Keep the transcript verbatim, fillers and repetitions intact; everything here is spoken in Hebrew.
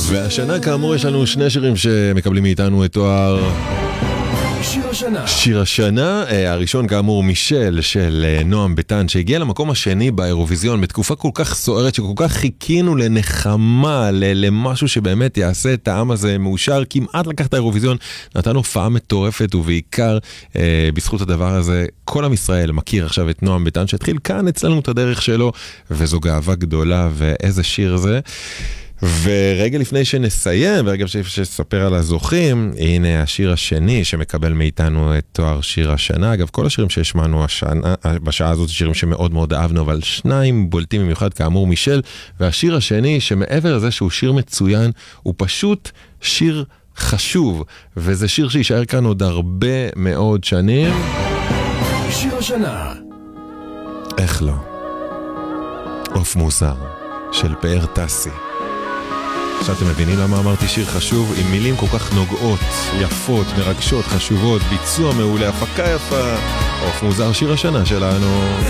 והשנה כאמור יש לנו שני שירים שמקבלים מאיתנו את תואר שיר השנה. שיר השנה, הראשון כאמור מישל של נועם ביטן, שהגיע למקום השני באירוויזיון בתקופה כל כך סוערת, שכל כך חיכינו לנחמה, למשהו שבאמת יעשה את העם הזה מאושר. כמעט לקח את האירוויזיון, נתן הופעה מטורפת, ובעיקר אה, בזכות הדבר הזה כל עם ישראל מכיר עכשיו את נועם ביטן, שהתחיל כאן אצלנו את הדרך שלו, וזו גאווה גדולה. ואיזה שיר זה. ורגע לפני שנסיים, ורגע שנספר על הזוכים, הנה השיר השני שמקבל מאיתנו את תואר שיר השנה. אגב, כל השירים שהשמענו השנה, בשעה הזאת, שירים שמאוד מאוד אהבנו, אבל שניים בולטים במיוחד, כאמור מישל, והשיר השני שמעבר לזה שהוא שיר מצוין, הוא פשוט שיר חשוב, וזה שיר שישאר כאן עוד הרבה מאוד שנים. שיר השנה. איך לא? עוף מוסר של פאר טסי. עכשיו אתם מבינים למה אמרתי שיר חשוב? עם מילים כל כך נוגעות, יפות, מרגשות, חשובות, ביצוע מעולה, הפקה יפה. עוף מוזר, שיר השנה שלנו.